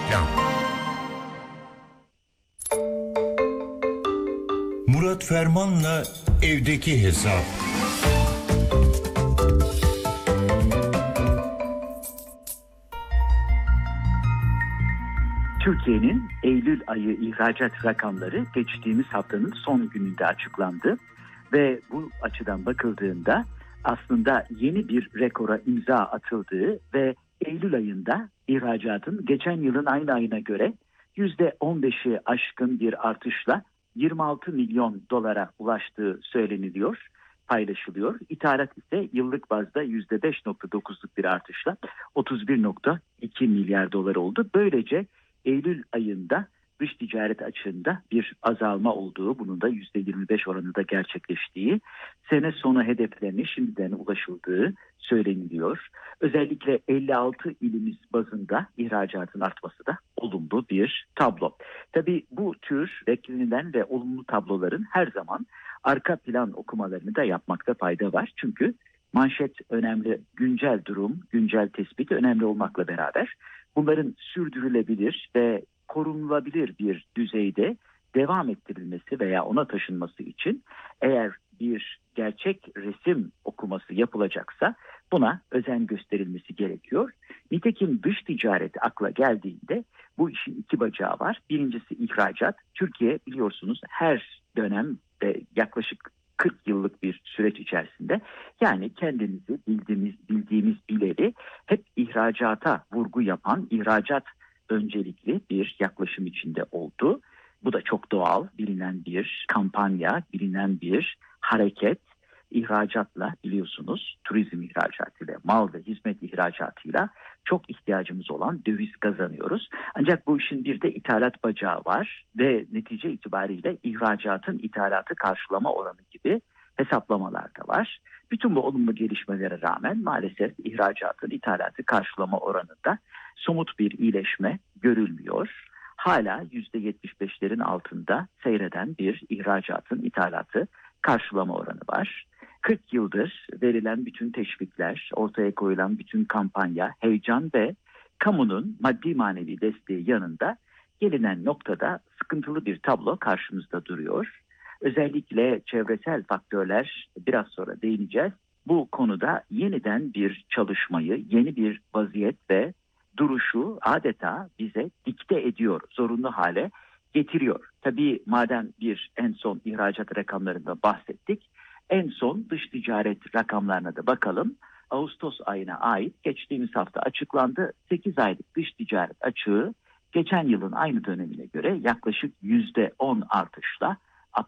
Reklam. Murat Ferman'la evdeki hesap. Türkiye'nin Eylül ayı ihracat rakamları geçtiğimiz haftanın son gününde açıklandı ve bu açıdan bakıldığında aslında yeni bir rekora imza atıldığı ve Eylül ayında ihracatın geçen yılın aynı ayına göre %15'i aşkın bir artışla 26 milyon dolara ulaştığı söyleniliyor, paylaşılıyor. İthalat ise yıllık bazda %5.9'luk bir artışla 31.2 milyar dolar oldu. Böylece Eylül ayında dış ticaret açığında bir azalma olduğu, bunun da %25 oranında gerçekleştiği, sene sonu hedeflerine şimdiden ulaşıldığı söyleniliyor. Özellikle 56 ilimiz bazında ihracatın artması da olumlu bir tablo. Tabii bu tür beklenilen ve olumlu tabloların her zaman arka plan okumalarını da yapmakta fayda var. Çünkü manşet önemli, güncel durum, güncel tespit önemli olmakla beraber bunların sürdürülebilir ve korunulabilir bir düzeyde devam ettirilmesi veya ona taşınması için eğer bir gerçek resim okuması yapılacaksa buna özen gösterilmesi gerekiyor. Nitekim dış ticaret akla geldiğinde bu işin iki bacağı var. Birincisi ihracat. Türkiye biliyorsunuz her dönem yaklaşık 40 yıllık bir süreç içerisinde, yani kendimizi bildiğimiz bileli hep ihracata vurgu yapan, ihracat öncelikli bir yaklaşım içinde oldu. Bu da çok doğal, bilinen bir kampanya, bilinen bir hareket. İhracatla biliyorsunuz turizm ihracatıyla, mal ve hizmet ihracatıyla çok ihtiyacımız olan döviz kazanıyoruz. Ancak bu işin bir de ithalat bacağı var ve netice itibariyle ihracatın ithalatı karşılama oranı gibi hesaplamalar da var. Bütün bu olumlu gelişmelere rağmen maalesef ihracatın ithalatı karşılama oranında somut bir iyileşme görülmüyor. Hala %75'lerin altında seyreden bir ihracatın ithalatı karşılama oranı var. 40 yıldır verilen bütün teşvikler, ortaya koyulan bütün kampanya, heyecan ve kamunun maddi manevi desteği yanında gelinen noktada sıkıntılı bir tablo karşımızda duruyor. Özellikle çevresel faktörler, biraz sonra değineceğiz. Bu konuda yeniden bir çalışmayı, yeni bir vaziyet ve duruşu adeta bize dikte ediyor, zorunlu hale getiriyor. Tabii madem bir en son ihracat rakamlarında bahsettik, en son dış ticaret rakamlarına da bakalım. Ağustos ayına ait geçtiğimiz hafta açıklandı. 8 aylık dış ticaret açığı geçen yılın aynı dönemine göre yaklaşık %10 artışla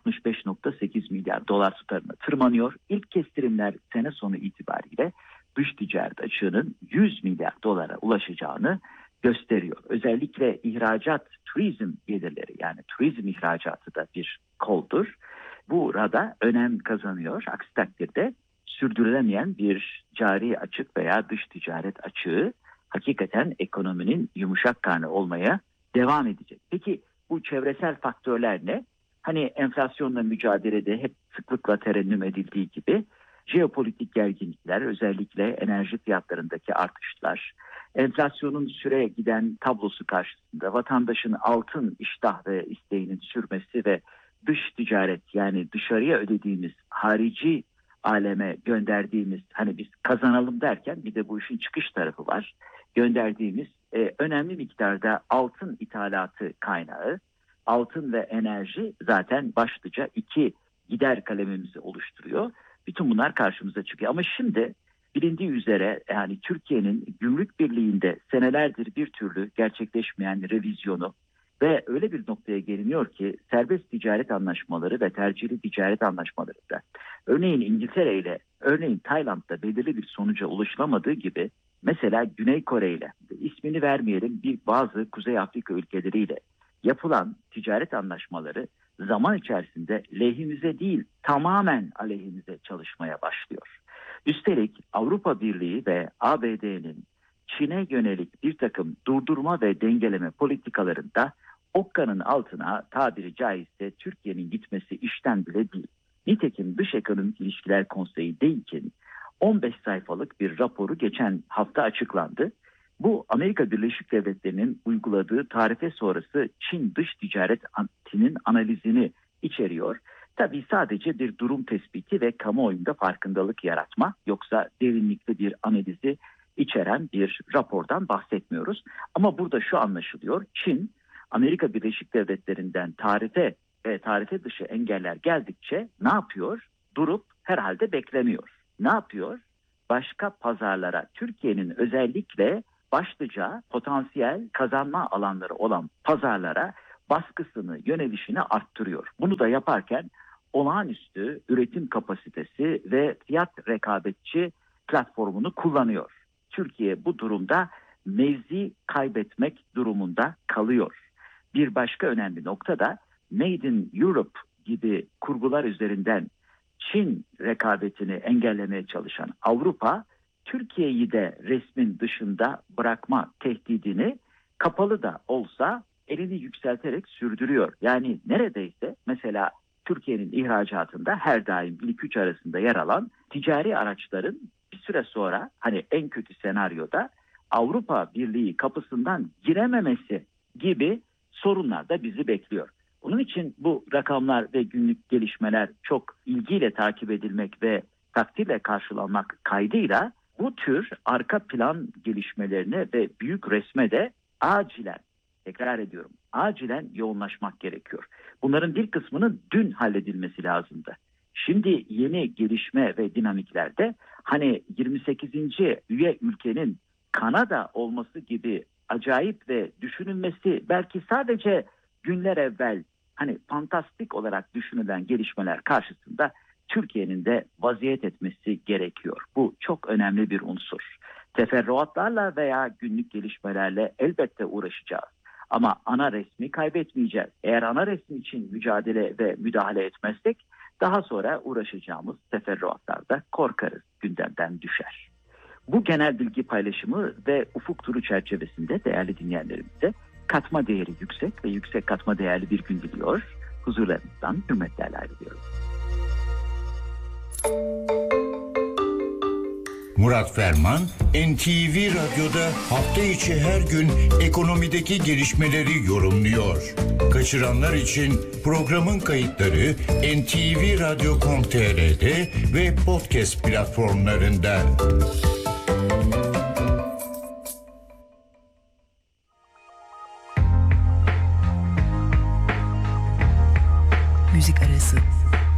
65.8 milyar dolar tutarına tırmanıyor. İlk kestirimler sene sonu itibariyle dış ticaret açığının 100 milyar dolara ulaşacağını gösteriyor. Özellikle ihracat, turizm gelirleri, yani turizm ihracatı da bir koldur. Burada önem kazanıyor. Aksi takdirde sürdürülemeyen bir cari açık veya dış ticaret açığı hakikaten ekonominin yumuşak karnı olmaya devam edecek. Peki bu çevresel faktörler ne? Hani enflasyonla mücadelede hep sıklıkla terennüm edildiği gibi jeopolitik gerginlikler, özellikle enerji fiyatlarındaki artışlar, enflasyonun süre giden tablosu karşısında vatandaşın altın iştah ve isteğinin sürmesi ve dış ticaret, yani dışarıya ödediğimiz, harici aleme gönderdiğimiz, hani biz kazanalım derken bir de bu işin çıkış tarafı var. Gönderdiğimiz önemli miktarda altın ithalatı kaynağı, altın ve enerji zaten başlıca iki gider kalemimizi oluşturuyor. Bütün bunlar karşımıza çıkıyor. Ama şimdi bilindiği üzere yani Türkiye'nin gümrük birliğinde senelerdir bir türlü gerçekleşmeyen revizyonu ve öyle bir noktaya geliniyor ki serbest ticaret anlaşmaları ve tercihli ticaret anlaşmalarında örneğin İngiltere ile, örneğin Tayland'da belirli bir sonuca ulaşılamadığı gibi mesela Güney Kore ile, ismini vermeyelim, bazı Kuzey Afrika ülkeleriyle yapılan ticaret anlaşmaları zaman içerisinde lehimize değil tamamen aleyhimize çalışmaya başlıyor. Üstelik Avrupa Birliği ve ABD'nin Çin'e yönelik bir takım durdurma ve dengeleme politikalarında okkanın altına tabiri caizse Türkiye'nin gitmesi işten bile değil. Nitekim Dış Ekonomik İlişkiler Konseyi DEİK'in 15 sayfalık bir raporu geçen hafta açıklandı. Bu Amerika Birleşik Devletleri'nin uyguladığı tarife sonrası Çin dış ticaretinin analizini içeriyor. Tabii sadece bir durum tespiti ve kamuoyunda farkındalık yaratma, yoksa derinlikli bir analizi içeren bir rapordan bahsetmiyoruz. Ama burada şu anlaşılıyor: Çin, Amerika Birleşik Devletleri'nden tarife ve tarife dışı engeller geldikçe ne yapıyor? Durup herhalde beklemiyor. Ne yapıyor? Başka pazarlara, Türkiye'nin özellikle başlıca potansiyel kazanma alanları olan pazarlara baskısını, yönelişini arttırıyor. Bunu da yaparken olağanüstü üretim kapasitesi ve fiyat rekabetçi platformunu kullanıyor. Türkiye bu durumda mevzi kaybetmek durumunda kalıyor. Bir başka önemli nokta da Made in Europe gibi kurgular üzerinden Çin rekabetini engellemeye çalışan Avrupa, Türkiye'yi de resmin dışında bırakma tehdidini kapalı da olsa elini yükselterek sürdürüyor. Yani neredeyse mesela Türkiye'nin ihracatında her daim ilk 3 arasında yer alan ticari araçların bir süre sonra, hani en kötü senaryoda, Avrupa Birliği kapısından girememesi gibi sorunlar da bizi bekliyor. Bunun için bu rakamlar ve günlük gelişmeler çok ilgiyle takip edilmek ve takdirle karşılanmak kaydıyla bu tür arka plan gelişmelerine ve büyük resme de acilen, tekrar ediyorum, acilen yoğunlaşmak gerekiyor. Bunların bir kısmının dün halledilmesi lazımdı. Şimdi yeni gelişme ve dinamiklerde hani 28. üye ülkenin Kanada olması gibi acayip ve düşünülmesi belki sadece günler evvel hani fantastik olarak düşünülen gelişmeler karşısında Türkiye'nin de vaziyet etmesi gerekiyor. Bu çok önemli bir unsur. Teferruatlarla veya günlük gelişmelerle elbette uğraşacağız. Ama ana resmi kaybetmeyeceğiz. Eğer ana resmi için mücadele ve müdahale etmezsek daha sonra uğraşacağımız teferruatlarda korkarız gündemden düşer. Bu genel bilgi paylaşımı ve ufuk turu çerçevesinde değerli dinleyenlerimize katma değeri yüksek ve yüksek katma değerli bir gün diliyor. Huzurlarınızdan hürmetlerle ayrılıyorum. Murat Ferman, NTV Radyo'da hafta içi her gün ekonomideki gelişmeleri yorumluyor. Kaçıranlar için programın kayıtları ntvradio.com.tr'de ve podcast platformlarında. Müzik arası.